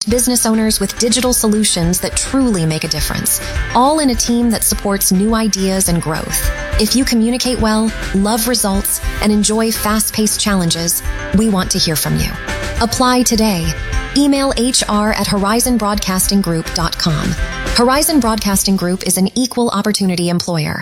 connect business owners with digital solutions that truly make a difference, all in a team that supports new ideas and growth. If you communicate well, love results, and enjoy fast-paced challenges, we want to hear from you. Apply today. Email HR@horizonbroadcastinggroup.com. Horizon Broadcasting Group is an equal opportunity employer.